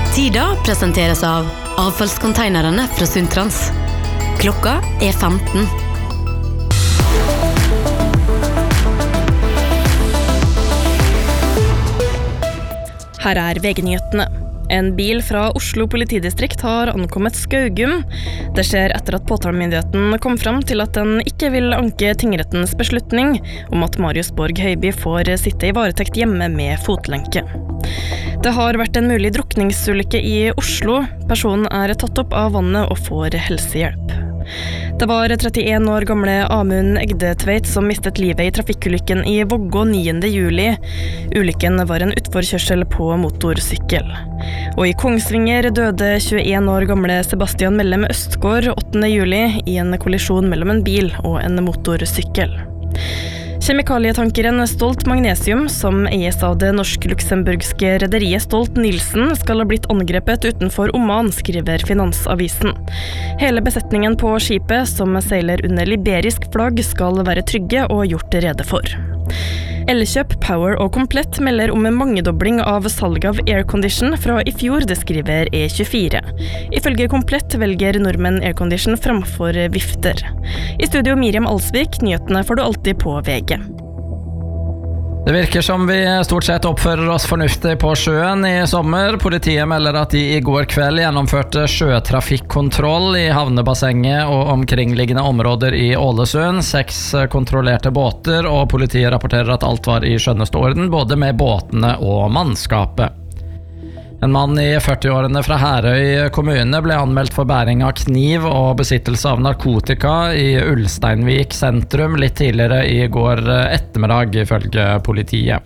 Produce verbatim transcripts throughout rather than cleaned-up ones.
Tida presenteres av avfallskonteinerne fra Sundtrans. Klokka er femten. Her er V G-nyhetene. En bil fra Oslo politidistrikt har ankommet Skaugum. Det skjer etter at påtalemyndigheten kom fram til at den ikke vil anke tingrettens beslutning om at Marius Borg Høiby får sitte i varetekt hjemme med fotlenke. Det har vært en mulig drukningsulykke i Oslo. Personen er tatt opp av vannet og får helsehjelp. Det var trettien år gamle Amund Egdetveit som mistet livet i trafikkulykken i Vågå niende juli. Ulykken var en utforkjørsel på motorsykkel. Og i Kongsvinger døde tjueen år gamle Sebastian Mellem Østgård åttende juli i en kollisjon mellom en bil og en motorsykkel. Kjemikalietankeren Stolt Magnesium, som eies av det norsk-luxemburgske rederiet Stolt Nielsen, skal ha blitt angrepet utenfor Oman, skriver Finansavisen. Hele besetningen på skipet, som seiler under liberisk flagg, skal være trygge og gjort rede for. Elkjøp, Power og Komplett melder om en mangedobling av salg av aircondition fra i fjor, det skriver E tjuefire. Ifølge Komplett velger nordmenn aircondition framfor vifter. I studio Miriam Alsvik, nyhetene får du alltid på V G. Det virker som vi stort sett oppfører oss fornuftig på sjøen i sommer. Politiet melder at de i går kveld gjennomførte sjøtrafikkontroll i havnebassenget og omkringliggende områder i Ålesund. Seks kontrollerte båter, og politiet rapporterer at alt var i skjønneste orden, både med båtene og mannskapet. En mann i førtiårene fra Herøy kommune ble anmeldt for bæring av kniv og besittelse av narkotika i Ulsteinvik sentrum litt tidligere i går ettermiddag, ifølge politiet.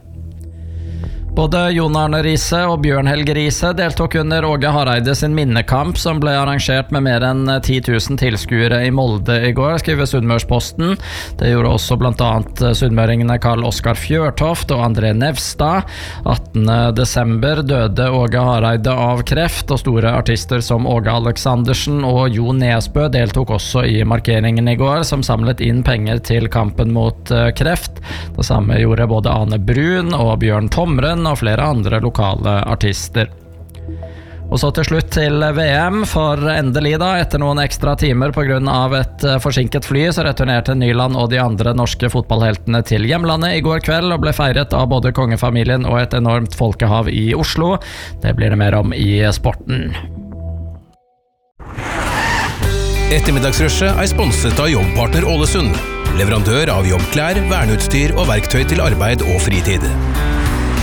Både Jon Arne Riise og Bjørn Helge Riise deltok under Åge Hareide sin minnekamp, som ble arrangert med mer enn ti tusen tilskuere i Molde i går, skriver Sunnmørsposten. Det gjorde også blant annet sunnmøringene Karl Oskar Fjørtoft og André Nevstad. attende desember døde Åge Hareide av kreft, og store artister som Åge Aleksandersen og Jo Nesbø deltok også i markeringen i går, som samlet inn penger til kampen mot kreft. Det samme gjorde både Ane Brun og Bjørn Tomren og flere andre lokale artister. Og så til slutt til V M, for endelig da, etter noen ekstra timer på grunn av et forsinket fly, så returnerte Nyland og de andre norske fotballheltene til hjemlandet i går kveld og ble feiret av både kongefamilien og et enormt folkehav i Oslo. Det blir det mer om i sporten. Ettermiddagsrushet er sponset av Jobbpartner Ålesund, leverandør av jobbklær, verneutstyr og verktøy til arbeid og fritid.